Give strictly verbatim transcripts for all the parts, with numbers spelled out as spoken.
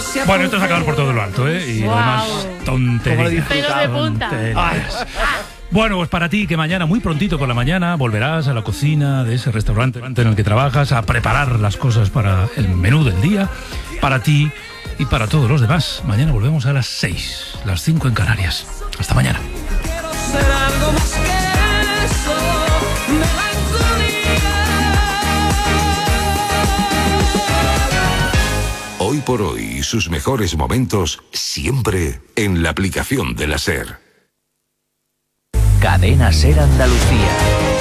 Bueno, esto es acabar por todo lo alto, ¿eh? Y wow. lo demás, tonterías. Pelos de punta. Tonterías. Bueno, pues para ti, que mañana, muy prontito por la mañana, volverás a la cocina de ese restaurante en el que trabajas a preparar las cosas para el menú del día, para ti y para todos los demás. Mañana volvemos a las seis, las cinco en Canarias. Hasta mañana. Hoy por hoy, sus mejores momentos siempre en la aplicación de la SER. Cadena SER Andalucía.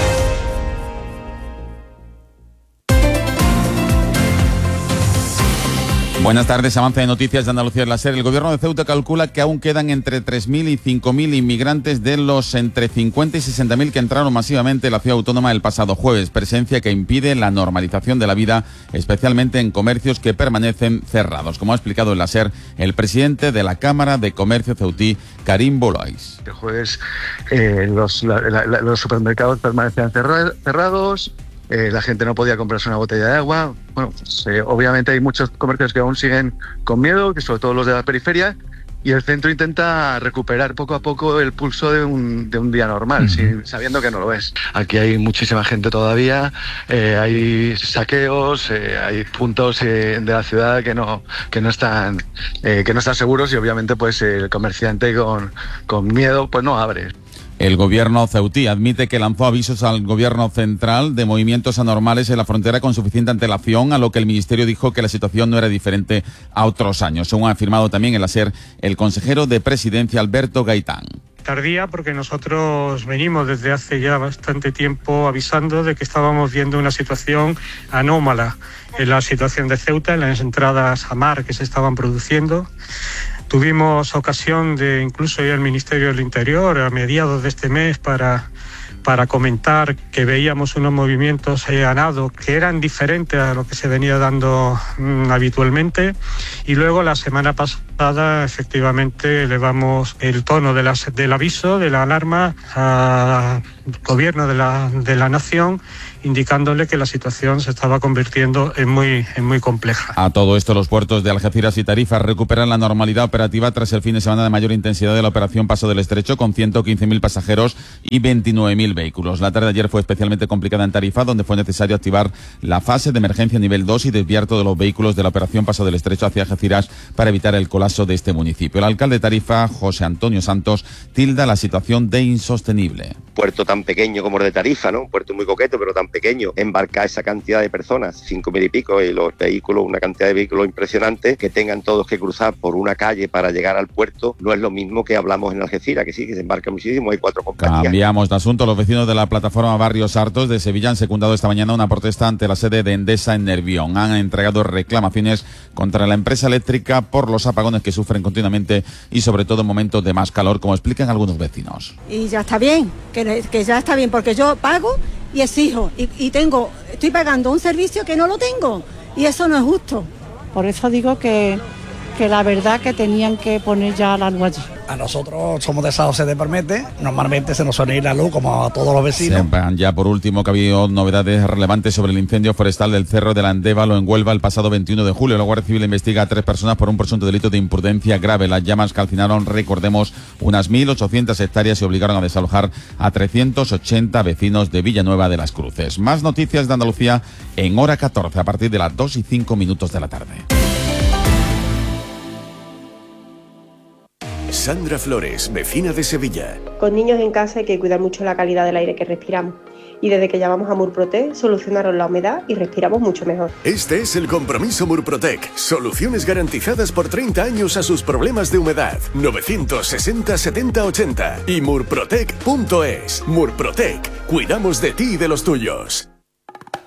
Buenas tardes, avance de noticias de Andalucía en la SER. El gobierno de Ceuta calcula que aún quedan entre tres mil y cinco mil inmigrantes de los entre cincuenta y sesenta mil que entraron masivamente en la ciudad autónoma el pasado jueves, presencia que impide la normalización de la vida, especialmente en comercios que permanecen cerrados, como ha explicado en la SER el presidente de la Cámara de Comercio ceutí, Karim Bolois. El jueves eh, los, la, la, los supermercados permanecían cerra, cerrados. Eh, la gente no podía comprarse una botella de agua. Bueno, pues, eh, obviamente hay muchos comercios que aún siguen con miedo, que sobre todo los de la periferia, y el centro intenta recuperar poco a poco el pulso de un, de un día normal, uh-huh. sin, sabiendo que no lo es. Aquí hay muchísima gente todavía, eh, hay saqueos, eh, hay puntos eh, de la ciudad que no que no están eh, que no están seguros, y obviamente pues el comerciante con, con miedo pues no abre. El gobierno ceutí admite que lanzó avisos al gobierno central de movimientos anormales en la frontera con suficiente antelación, a lo que el ministerio dijo que la situación no era diferente a otros años, según ha afirmado también en la SER el consejero de Presidencia, Alberto Gaitán. Tardía porque nosotros venimos desde hace ya bastante tiempo avisando de que estábamos viendo una situación anómala en la situación de Ceuta, en las entradas a mar que se estaban produciendo. Tuvimos ocasión de incluso ir al Ministerio del Interior a mediados de este mes para, para comentar que veíamos unos movimientos eh, a nado que eran diferentes a lo que se venía dando mmm, habitualmente. Y luego la semana pasada efectivamente elevamos el tono de las, del aviso, de la alarma al gobierno de la, de la nación, indicándole que la situación se estaba convirtiendo en muy, en muy compleja. A todo esto, los puertos de Algeciras y Tarifa recuperan la normalidad operativa tras el fin de semana de mayor intensidad de la operación Paso del Estrecho, con ciento quince mil pasajeros y veintinueve mil vehículos. La tarde de ayer fue especialmente complicada en Tarifa, donde fue necesario activar la fase de emergencia nivel dos y desviar todos los vehículos de la operación Paso del Estrecho hacia Algeciras para evitar el colapso de este municipio. El alcalde de Tarifa, José Antonio Santos, tilda la situación de insostenible. Puerto tan pequeño como el de Tarifa, ¿no? Un puerto muy coqueto, pero tan pequeño, embarcar esa cantidad de personas, cinco mil y pico, y los vehículos, una cantidad de vehículos impresionante, que tengan todos que cruzar por una calle para llegar al puerto, no es lo mismo que hablamos en Algeciras, que sí, que se embarca muchísimo, hay cuatro compañías. Cambiamos de asunto. Los vecinos de la plataforma Barrios Hartos de Sevilla han secundado esta mañana una protesta ante la sede de Endesa en Nervión. Han entregado reclamaciones contra la empresa eléctrica por los apagones que sufren continuamente y sobre todo en momentos de más calor, como explican algunos vecinos. Y ya está bien, que, que ya está bien, porque yo pago y exijo, y, y tengo, estoy pagando un servicio que no lo tengo, y eso no es justo. Por eso digo que, que la verdad que tenían que poner ya la luz allí. A nosotros somos de esa sede permite, normalmente se nos suele ir la luz como a todos los vecinos. Sepan ya por último que ha habido novedades relevantes sobre el incendio forestal del Cerro del Andévalo en Huelva el pasado veintiuno de julio. La Guardia Civil investiga a tres personas por un presunto delito de imprudencia grave. Las llamas calcinaron, recordemos, unas mil ochocientas hectáreas y obligaron a desalojar a trescientos ochenta vecinos de Villanueva de las Cruces. Más noticias de Andalucía en hora catorce a partir de las dos y cinco minutos de la tarde. Sandra Flores, vecina de Sevilla. Con niños en casa hay que cuidar mucho la calidad del aire que respiramos. Y desde que llamamos a Murprotec solucionaron la humedad y respiramos mucho mejor. Este es el compromiso Murprotec. Soluciones garantizadas por treinta años a sus problemas de humedad. novecientos sesenta setenta ochenta y murprotec punto es. Murprotec. Cuidamos de ti y de los tuyos.